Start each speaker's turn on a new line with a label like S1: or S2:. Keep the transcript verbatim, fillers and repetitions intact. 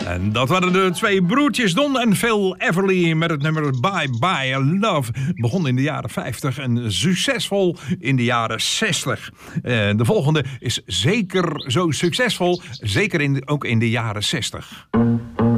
S1: En dat waren de twee broertjes Don en Phil Everly met het nummer Bye Bye Love. Begon in de jaren vijftig en succesvol in de jaren zestig. En de volgende is zeker zo succesvol, zeker in, ook in de jaren zestig.